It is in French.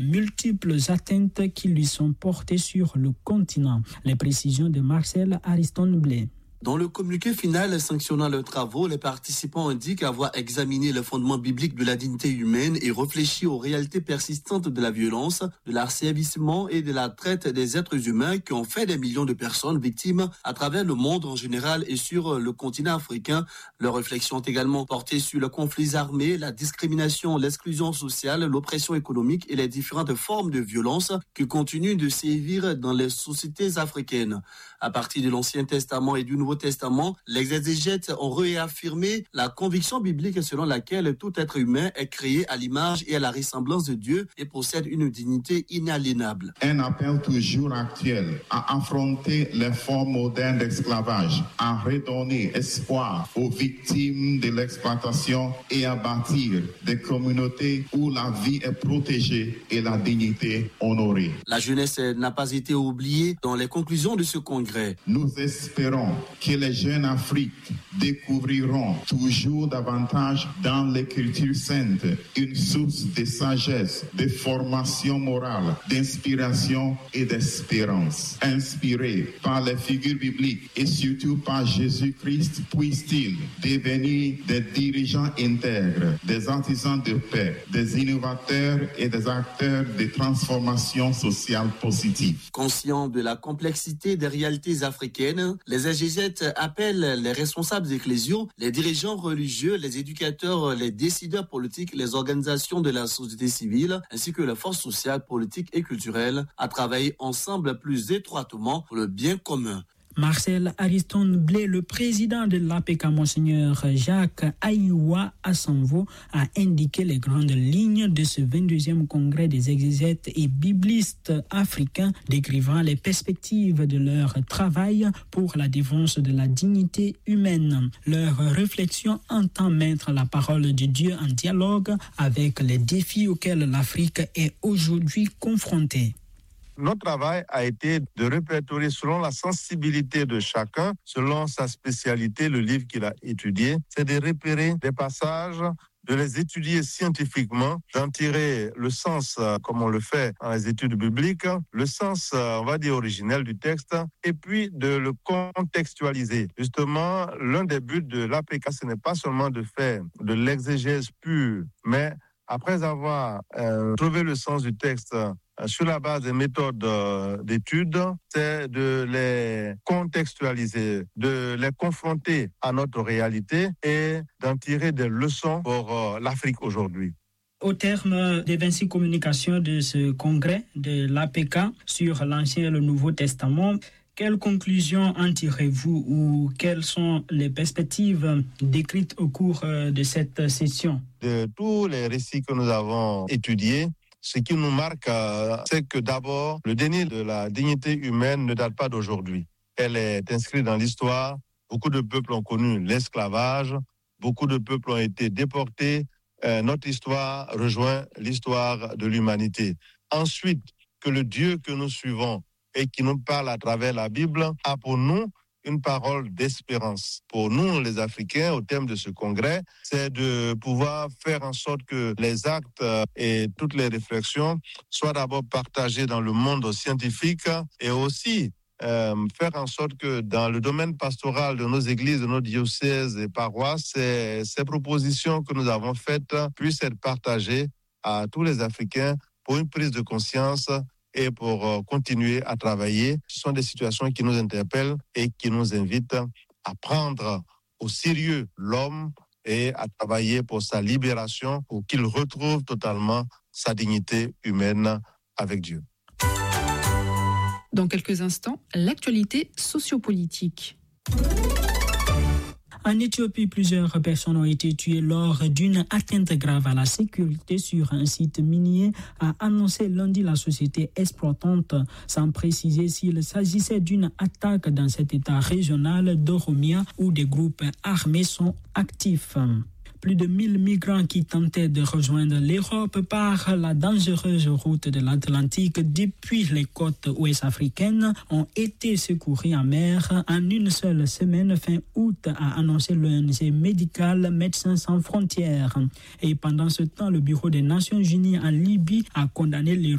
multiples atteintes qui lui sont portées sur le continent. Les précisions de Marcel Ariston-Blé. Dans le communiqué final sanctionnant leurs travaux, les participants indiquent avoir examiné le fondement biblique de la dignité humaine et réfléchi aux réalités persistantes de la violence, de l'asservissement et de la traite des êtres humains qui ont fait des millions de personnes victimes à travers le monde en général et sur le continent africain. Leurs réflexions ont également porté sur les conflits armés, la discrimination, l'exclusion sociale, l'oppression économique et les différentes formes de violence qui continuent de sévir dans les sociétés africaines. À partir de l'Ancien Testament et du Nouveau Testament, les exégètes ont réaffirmé la conviction biblique selon laquelle tout être humain est créé à l'image et à la ressemblance de Dieu et possède une dignité inaliénable. Un appel toujours actuel à affronter les formes modernes d'esclavage, à redonner espoir aux victimes de l'exploitation et à bâtir des communautés où la vie est protégée et la dignité honorée. La jeunesse n'a pas été oubliée dans les conclusions de ce congrès. Nous espérons que les jeunes Afrique découvriront toujours davantage dans l'écriture sainte une source de sagesse, de formation morale, d'inspiration et d'espérance. Inspirés par les figures bibliques et surtout par Jésus-Christ, puissent-ils devenir des dirigeants intègres, des artisans de paix, des innovateurs et des acteurs de transformation sociale positive. Conscients de la complexité des réalités africaines, les exégètes appellent les responsables ecclésiaux, les dirigeants religieux, les éducateurs, les décideurs politiques, les organisations de la société civile, ainsi que les forces sociales, politiques et culturelles à travailler ensemble plus étroitement pour le bien commun. Marcel Ariston-Blé, le président de l'APK, Monseigneur Jacques Aïwa Assanvo, a indiqué les grandes lignes de ce 22e congrès des exégètes et biblistes africains, décrivant les perspectives de leur travail pour la défense de la dignité humaine. Leur réflexion entend mettre la parole de Dieu en dialogue avec les défis auxquels l'Afrique est aujourd'hui confrontée. Notre travail a été de répertorier selon la sensibilité de chacun, selon sa spécialité, le livre qu'il a étudié. C'est de repérer des passages, de les étudier scientifiquement, d'en tirer le sens, comme on le fait dans les études bibliques, le sens, on va dire, originel du texte, et puis de le contextualiser. Justement, l'un des buts de l'APK, ce n'est pas seulement de faire de l'exégèse pure, mais après avoir trouvé le sens du texte sur la base des méthodes d'études, c'est de les contextualiser, de les confronter à notre réalité et d'en tirer des leçons pour l'Afrique aujourd'hui. Au terme des 26 communications de ce congrès de l'APK sur l'Ancien et le Nouveau Testament, quelles conclusions en tirez-vous ou quelles sont les perspectives décrites au cours de cette session? De tous les récits que nous avons étudiés, ce qui nous marque, c'est que d'abord, le déni de la dignité humaine ne date pas d'aujourd'hui. Elle est inscrite dans l'histoire. Beaucoup de peuples ont connu l'esclavage. Beaucoup de peuples ont été déportés. Notre histoire rejoint l'histoire de l'humanité. Ensuite, que le Dieu que nous suivons et qui nous parle à travers la Bible a pour nous une parole d'espérance. Pour nous, les Africains, au terme de ce congrès, c'est de pouvoir faire en sorte que les actes et toutes les réflexions soient d'abord partagées dans le monde scientifique et aussi faire en sorte que dans le domaine pastoral de nos églises, de nos diocèses et paroisses, ces propositions que nous avons faites puissent être partagées à tous les Africains pour une prise de conscience et pour continuer à travailler. Ce sont des situations qui nous interpellent et qui nous invitent à prendre au sérieux l'homme et à travailler pour sa libération, pour qu'il retrouve totalement sa dignité humaine avec Dieu. Dans quelques instants, l'actualité sociopolitique. En Éthiopie, plusieurs personnes ont été tuées lors d'une atteinte grave à la sécurité sur un site minier, a annoncé lundi la société exploitante, sans préciser s'il s'agissait d'une attaque dans cet état régional d'Oromia où des groupes armés sont actifs. Plus de 1000 migrants qui tentaient de rejoindre l'Europe par la dangereuse route de l'Atlantique depuis les côtes ouest africaines ont été secourus en mer en une seule semaine fin août, a annoncé l'ONG médicale Médecins sans frontières. Et pendant ce temps, le Bureau des Nations Unies en Libye a condamné les